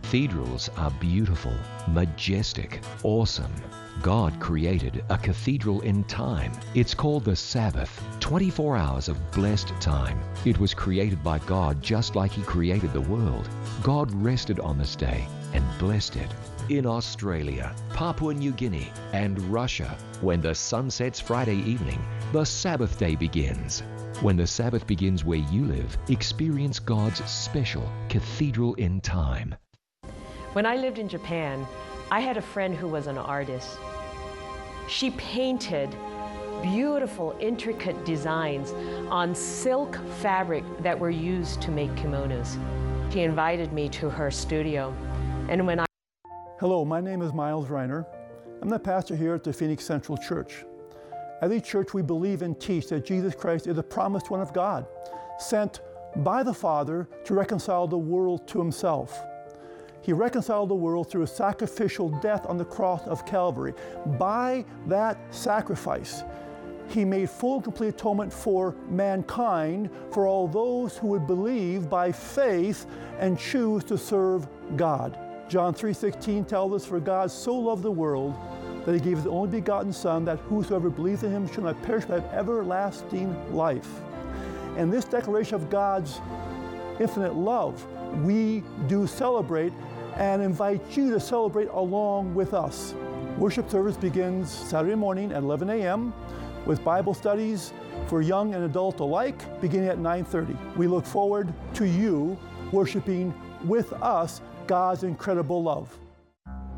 Cathedrals are beautiful, majestic, awesome. God created a cathedral in time. It's called the Sabbath, 24 hours of blessed time. It was created by God just like He created the world. God rested on this day and blessed it. In Australia, Papua New Guinea, and Russia, when the sun sets Friday evening, the Sabbath day begins. When the Sabbath begins where you live, experience God's special cathedral in time. When I lived in Japan, I had a friend who was an artist. She painted beautiful, intricate designs on silk fabric that were used to make kimonos. She invited me to her studio, and when I... Hello, my name is Miles Reiner. I'm the pastor here at the Phoenix Central Church. At the church, we believe and teach that Jesus Christ is the promised one of God, sent by the Father to reconcile the world to Himself. He reconciled the world through a sacrificial death on the cross of Calvary. By that sacrifice, He made full and complete atonement for mankind, for all those who would believe by faith and choose to serve God. John 3:16 tells us, "For God so loved the world that He gave His only begotten Son, that whosoever believes in Him shall not perish but have everlasting life." And this declaration of God's infinite love, we do celebrate and invite you to celebrate along with us. Worship service begins Saturday morning at 11 a.m. with Bible studies for young and adult alike beginning at 9:30. We look forward to you worshiping with us God's incredible love.